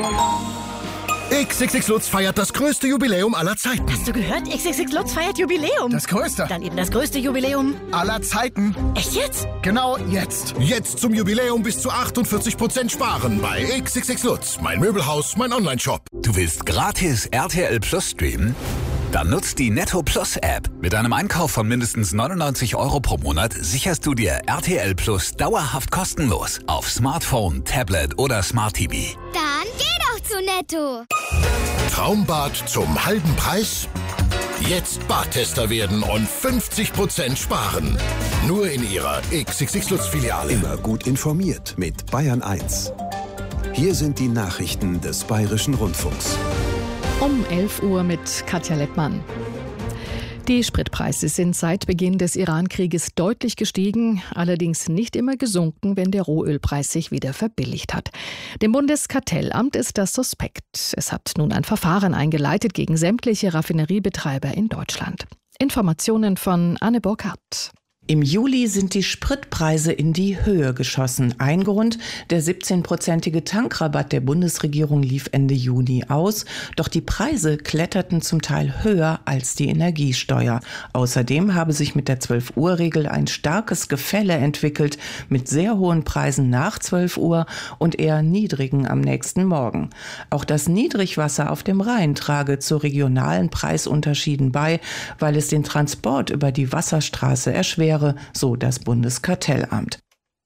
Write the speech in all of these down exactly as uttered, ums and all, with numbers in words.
X X X Lutz feiert das größte Jubiläum aller Zeiten. Hast du gehört? X X X Lutz feiert Jubiläum. Das größte. Dann eben das größte Jubiläum aller Zeiten. Echt jetzt? Genau jetzt. Jetzt zum Jubiläum bis zu achtundvierzig Prozent sparen bei X X X Lutz. Mein Möbelhaus, mein Onlineshop. Du willst gratis R T L Plus streamen? Dann nutzt die Netto Plus App. Mit einem Einkauf von mindestens neunundneunzig Euro pro Monat sicherst du dir R T L Plus dauerhaft kostenlos auf Smartphone, Tablet oder Smart T V. Dann geh doch zu Netto. Traumbad zum halben Preis? Jetzt Badtester werden und fünfzig Prozent sparen. Nur in ihrer X X X Lutz Filiale. Immer gut informiert mit Bayern eins. Hier sind die Nachrichten des Bayerischen Rundfunks. Um elf Uhr mit Katja Lettmann. Die Spritpreise sind seit Beginn des Iran-Krieges deutlich gestiegen, allerdings nicht immer gesunken, wenn der Rohölpreis sich wieder verbilligt hat. Dem Bundeskartellamt ist das suspekt. Es hat nun ein Verfahren eingeleitet gegen sämtliche Raffineriebetreiber in Deutschland. Informationen von Anne Burkhardt. Im Juli sind die Spritpreise in die Höhe geschossen. Ein Grund, der siebzehnprozentige Tankrabatt der Bundesregierung lief Ende Juni aus. Doch die Preise kletterten zum Teil höher als die Energiesteuer. Außerdem habe sich mit der zwölf-Uhr-Regel ein starkes Gefälle entwickelt mit sehr hohen Preisen nach zwölf Uhr und eher niedrigen am nächsten Morgen. Auch das Niedrigwasser auf dem Rhein trage zu regionalen Preisunterschieden bei, weil es den Transport über die Wasserstraße erschwert, so das Bundeskartellamt.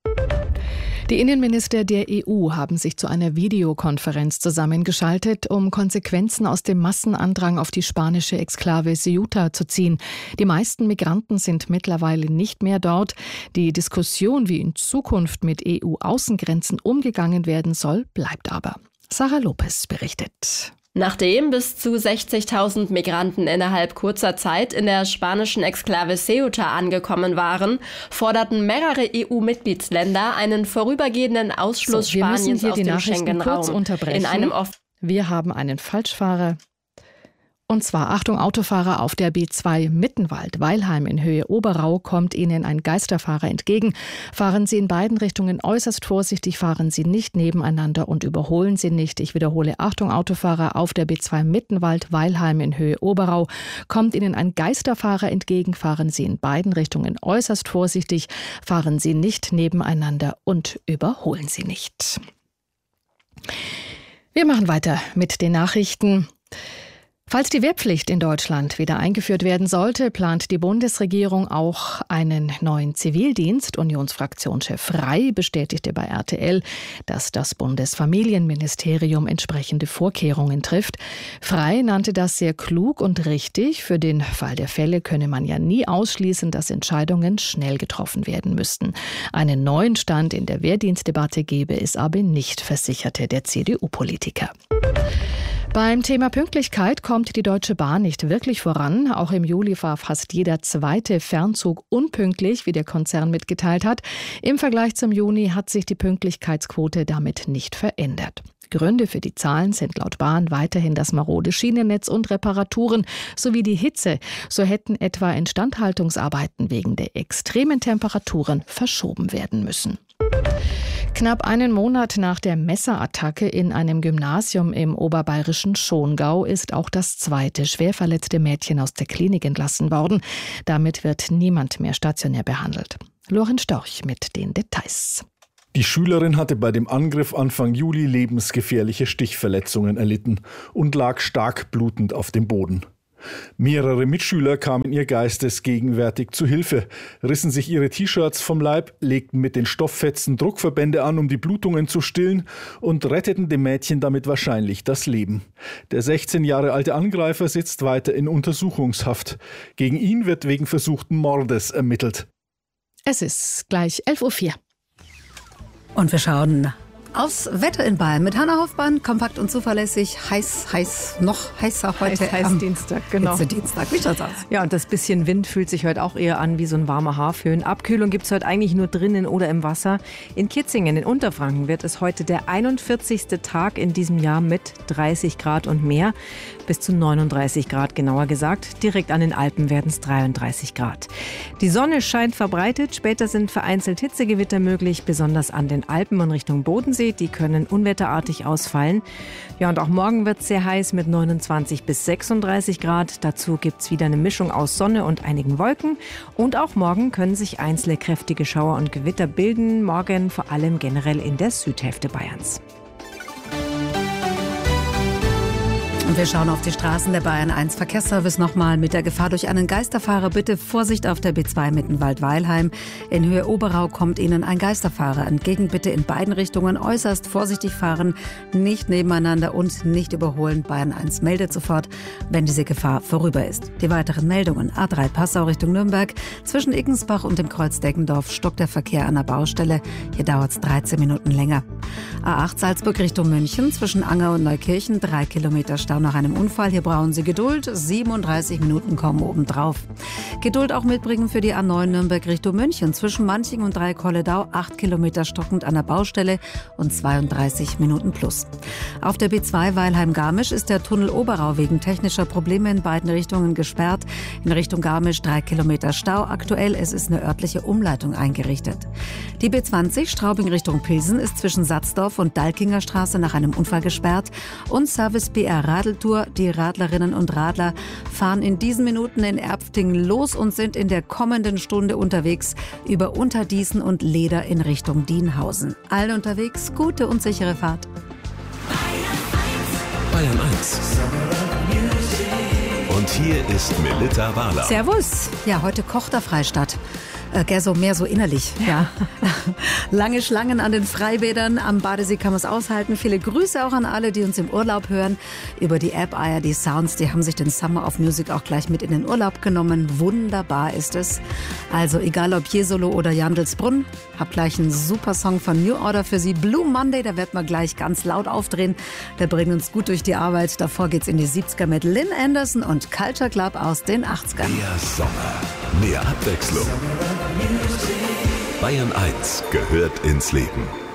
Die Innenminister der E U haben sich zu einer Videokonferenz zusammengeschaltet, um Konsequenzen aus dem Massenandrang auf die spanische Exklave Ceuta zu ziehen. Die meisten Migranten sind mittlerweile nicht mehr dort. Die Diskussion, wie in Zukunft mit E U-Außengrenzen umgegangen werden soll, bleibt aber. Sarah Lopez berichtet. Nachdem bis zu sechzigtausend Migranten innerhalb kurzer Zeit in der spanischen Exklave Ceuta angekommen waren, forderten mehrere E U-Mitgliedsländer einen vorübergehenden Ausschluss so, wir Spaniens müssen hier aus die dem Nachrichten Schengen-Raum. Kurz unterbrechen. In einem off- wir haben einen Falschfahrer. Und zwar, Achtung, Autofahrer auf der B zwei Mittenwald-Weilheim in Höhe Oberau kommt Ihnen ein Geisterfahrer entgegen. Fahren Sie in beiden Richtungen äußerst vorsichtig, fahren Sie nicht nebeneinander und überholen Sie nicht. Ich wiederhole, Achtung, Autofahrer auf der B zwei Mittenwald-Weilheim in Höhe Oberau kommt Ihnen ein Geisterfahrer entgegen. Fahren Sie in beiden Richtungen äußerst vorsichtig, fahren Sie nicht nebeneinander und überholen Sie nicht. Wir machen weiter mit den Nachrichten. Falls die Wehrpflicht in Deutschland wieder eingeführt werden sollte, plant die Bundesregierung auch einen neuen Zivildienst. Unionsfraktionschef Rey bestätigte bei R T L, dass das Bundesfamilienministerium entsprechende Vorkehrungen trifft. Frey nannte das sehr klug und richtig. Für den Fall der Fälle könne man ja nie ausschließen, dass Entscheidungen schnell getroffen werden müssten. Einen neuen Stand in der Wehrdienstdebatte gebe es aber nicht, versicherte der C D U-Politiker. Beim Thema Pünktlichkeit kommt die Deutsche Bahn nicht wirklich voran. Auch im Juli war fast jeder zweite Fernzug unpünktlich, wie der Konzern mitgeteilt hat. Im Vergleich zum Juni hat sich die Pünktlichkeitsquote damit nicht verändert. Gründe für die Zahlen sind laut Bahn weiterhin das marode Schienennetz und Reparaturen sowie die Hitze. So hätten etwa Instandhaltungsarbeiten wegen der extremen Temperaturen verschoben werden müssen. Knapp einen Monat nach der Messerattacke in einem Gymnasium im oberbayerischen Schongau ist auch das zweite schwer verletzte Mädchen aus der Klinik entlassen worden. Damit wird niemand mehr stationär behandelt. Lorenz Storch mit den Details. Die Schülerin hatte bei dem Angriff Anfang Juli lebensgefährliche Stichverletzungen erlitten und lag stark blutend auf dem Boden. Mehrere Mitschüler kamen ihr geistesgegenwärtig zu Hilfe, rissen sich ihre T-Shirts vom Leib, legten mit den Stofffetzen Druckverbände an, um die Blutungen zu stillen und retteten dem Mädchen damit wahrscheinlich das Leben. Der sechzehn Jahre alte Angreifer sitzt weiter in Untersuchungshaft. Gegen ihn wird wegen versuchten Mordes ermittelt. Es ist gleich elf Uhr vier. Und wir schauen aufs Wetter in Bayern mit Hanna Hofmann, kompakt und zuverlässig, heiß, heiß, noch heißer heute. Heiß, heiß am Dienstag, genau. Dienstag. Wie schaut's aus? Ja, und das bisschen Wind fühlt sich heute auch eher an wie so ein warmer Haarföhn. Abkühlung gibt es heute eigentlich nur drinnen oder im Wasser. In Kitzingen in Unterfranken wird es heute der einundvierzigste Tag in diesem Jahr mit dreißig Grad und mehr. Bis zu neununddreißig Grad genauer gesagt. Direkt an den Alpen werden es dreiunddreißig Grad. Die Sonne scheint verbreitet. Später sind vereinzelt Hitzegewitter möglich, besonders an den Alpen und Richtung Bodensee. sie, die können unwetterartig ausfallen. Ja, und auch morgen wird es sehr heiß mit neunundzwanzig bis sechsunddreißig Grad. Dazu gibt es wieder eine Mischung aus Sonne und einigen Wolken. Und auch morgen können sich einzelne kräftige Schauer und Gewitter bilden. Morgen vor allem generell in der Südhälfte Bayerns. Und wir schauen auf die Straßen der Bayern eins Verkehrsservice nochmal mit der Gefahr durch einen Geisterfahrer. Bitte Vorsicht auf der B zwei Mittenwald-Weilheim. In Höhe Oberau kommt Ihnen ein Geisterfahrer entgegen. Bitte in beiden Richtungen äußerst vorsichtig fahren, nicht nebeneinander und nicht überholen. Bayern eins meldet sofort, wenn diese Gefahr vorüber ist. Die weiteren Meldungen: A drei Passau Richtung Nürnberg. Zwischen Iggensbach und dem Kreuz Deggendorf stockt der Verkehr an der Baustelle. Hier dauert es dreizehn Minuten länger. A acht Salzburg Richtung München. Zwischen Anger und Neukirchen drei Kilometer Stau nach einem Unfall. Hier brauchen Sie Geduld. siebenunddreißig Minuten kommen obendrauf. Geduld auch mitbringen für die A neun Nürnberg Richtung München. Zwischen Manching und Dreikolledau acht Kilometer stockend an der Baustelle und zweiunddreißig Minuten plus. Auf der B zwei Weilheim-Garmisch ist der Tunnel Oberau wegen technischer Probleme in beiden Richtungen gesperrt. In Richtung Garmisch drei Kilometer Stau. Aktuell es ist eine örtliche Umleitung eingerichtet. Die B zwanzig Straubing Richtung Pilsen ist zwischen Satzdorf und Dalkinger Straße nach einem Unfall gesperrt. Und Service B R Radeltour. Die Radlerinnen und Radler fahren in diesen Minuten in Erpftingen los und sind in der kommenden Stunde unterwegs über Unterdießen und Leder in Richtung Dienhausen. Allen unterwegs gute und sichere Fahrt. Bayern eins. Und hier ist Melitta Wahler. Servus. Ja, heute kocht der Freistadt. Äh, gell, so mehr so innerlich, ja. Lange Schlangen an den Freibädern, am Badesee kann man es aushalten. Viele Grüße auch an alle, die uns im Urlaub hören. Über die App A R D Sounds, die haben sich den Summer of Music auch gleich mit in den Urlaub genommen. Wunderbar ist es. Also egal ob Jesolo oder Jandelsbrunn, hab gleich einen super Song von New Order für Sie. Blue Monday, da wird man gleich ganz laut aufdrehen. Der bringt uns gut durch die Arbeit. Davor geht's in die siebziger mit Lynn Anderson und Culture Club aus den achtzigern. Mehr Sommer, mehr Abwechslung. Bayern eins gehört ins Leben.